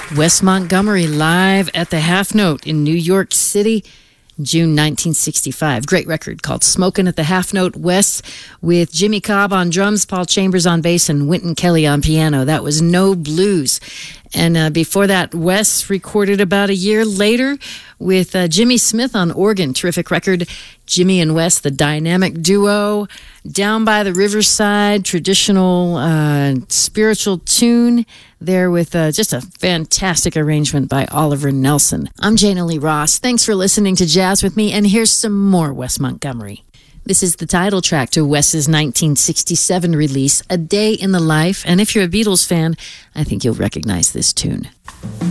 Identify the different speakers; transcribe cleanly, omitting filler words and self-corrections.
Speaker 1: Wes Montgomery live at the Half Note in New York City, June 1965. Great record called Smokin' at the Half Note. Wes with Jimmy Cobb on drums, Paul Chambers on bass, and Wynton Kelly on piano. That was No Blues. And before that, Wes recorded about a year later with Jimmy Smith on organ. Terrific record. Jimmy and Wes, the dynamic duo. Down by the Riverside, traditional spiritual tune there with just a fantastic arrangement by Oliver Nelson. I'm Jana Lee Ross. Thanks for listening to Jazz with me, and here's some more Wes Montgomery. This is the title track to Wes's 1967 release, A Day in the Life, and if you're a Beatles fan, I think you'll recognize this tune.